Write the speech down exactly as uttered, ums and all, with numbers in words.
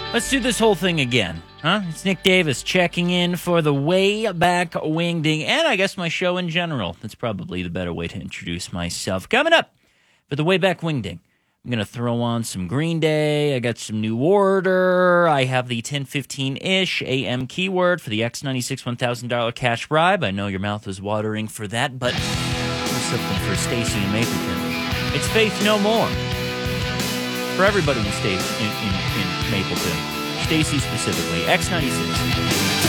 Let's do this whole thing again, huh? It's Nick Davis checking in for the Way Back Wingding, and I guess my show in general. That's probably the better way to introduce myself. Coming up for the Way Back Wingding, I'm going to throw on some Green Day. I got some New Order. I have the ten fifteen-ish A M keyword for the X ninety-six one thousand dollars cash bribe. I know your mouth is watering for that, but there's something for Stacy and Mapleton. It's Faith No More. For everybody who stays in, in, in Mapleton, Stacy specifically, X ninety-six.